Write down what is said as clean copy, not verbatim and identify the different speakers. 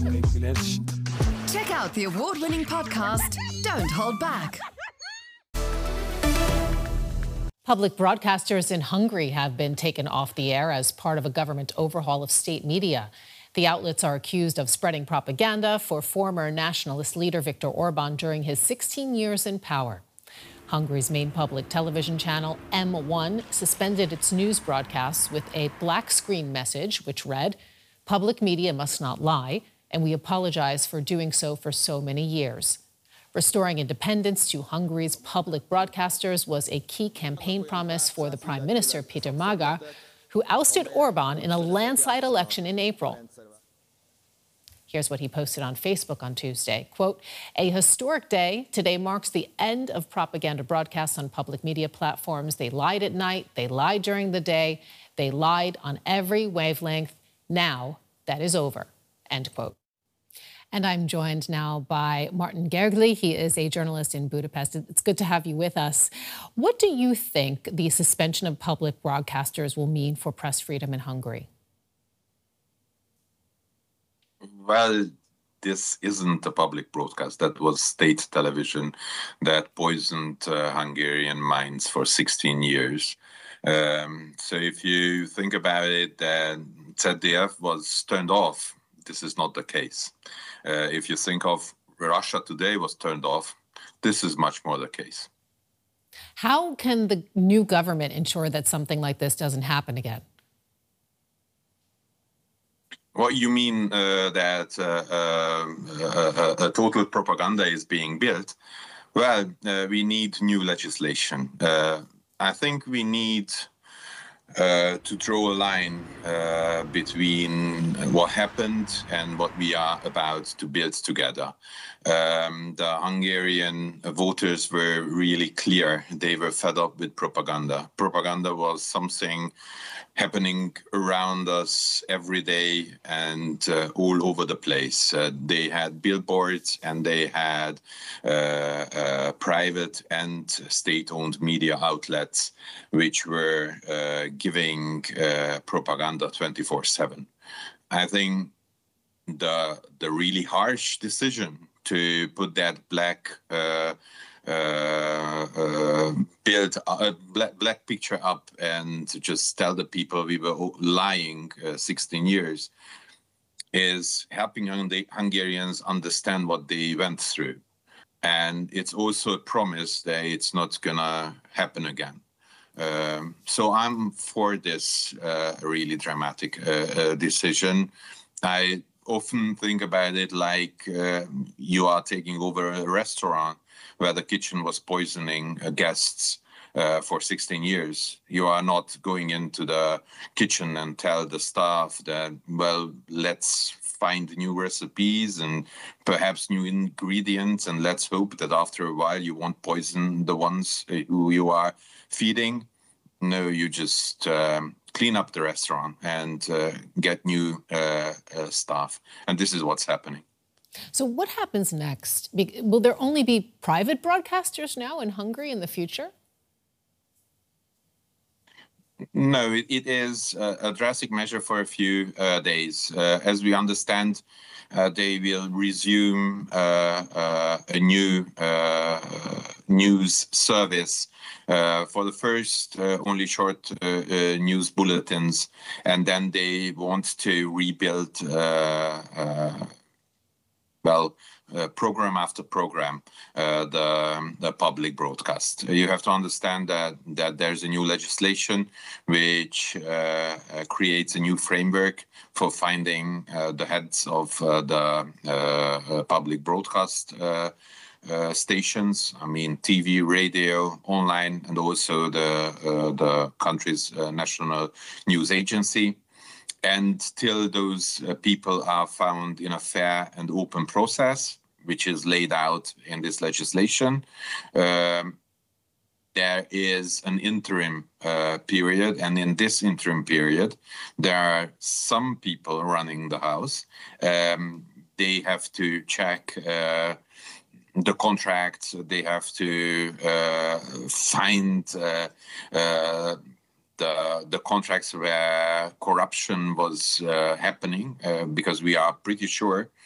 Speaker 1: Check out the award-winning podcast, Don't Hold Back.
Speaker 2: Public broadcasters in Hungary have been taken off the air as part of a government overhaul of state media. The outlets are accused of spreading propaganda for former nationalist leader Viktor Orban during his 16 years in power. Hungary's main public television channel, M1, suspended its news broadcasts with a black screen message which read, "Public media must not lie, and we apologize for doing so for so many years." Restoring independence to Hungary's public broadcasters was a key campaign promise for the Prime Minister, Peter Magyar, who ousted Orban in a landslide election in April. Here's what he posted on Facebook on Tuesday. Quote, "A historic day. Today marks the end of propaganda broadcasts on public media platforms. They lied at night. They lied during the day. They lied on every wavelength. Now that is over." End quote. And I'm joined now by Martin Gergely. He is a journalist in Budapest. It's good to have you with us. What do you think the suspension of public broadcasters will mean for press freedom in Hungary?
Speaker 3: Well, this isn't a public broadcast. That was state television that poisoned Hungarian minds for 16 years. So if you think about it, ZDF was turned off. This is not the case. If you think of Russia Today was turned off, this is much more the case.
Speaker 2: How can the new government ensure that something like this doesn't happen again?
Speaker 3: Well, you mean that a total propaganda is being built? Well, we need new legislation. I think we need to draw a line between what happened and what we are about to build together. The Hungarian voters were really clear. They were fed up with propaganda. Propaganda was something happening around us every day and all over the place. They had billboards and they had private and state-owned media outlets which were giving propaganda 24/7. I think the really harsh decision to put that black black picture up and to just tell the people we were lying 16 years is helping Hungarians understand what they went through. And it's also a promise that it's not gonna happen again. So I'm for this really dramatic decision. I often think about it like you are taking over a restaurant where the kitchen was poisoning guests for 16 years. You are not going into the kitchen and tell the staff that, well, let's find new recipes and perhaps new ingredients, and let's hope that after a while you won't poison the ones who you are feeding. No, you just clean up the restaurant and get new staff. And this is what's happening.
Speaker 2: So what happens next? Will there only be private broadcasters now in Hungary in the future?
Speaker 3: No, it is a drastic measure for a few days. As we understand, they will resume a new news service. For the first, only short news bulletins, and then they want to rebuild program after program, the public broadcast. You have to understand that there's a new legislation which creates a new framework for finding the heads of the public broadcast stations. I mean, TV, radio, online, and also the country's national news agency. And till those people are found in a fair and open process, which is laid out in this legislation, there is an interim period. And in this interim period, there are some people running the house. They have to check the contracts. They have to find the contracts where corruption was happening, because we are pretty sure